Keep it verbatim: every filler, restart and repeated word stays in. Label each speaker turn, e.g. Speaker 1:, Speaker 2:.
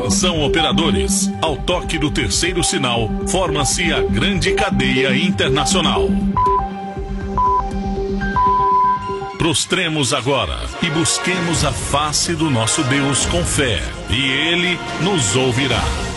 Speaker 1: Atenção, operadores. Ao toque do terceiro sinal, forma-se a grande cadeia internacional. Prostremos agora e busquemos a face do nosso Deus com fé, e Ele nos ouvirá.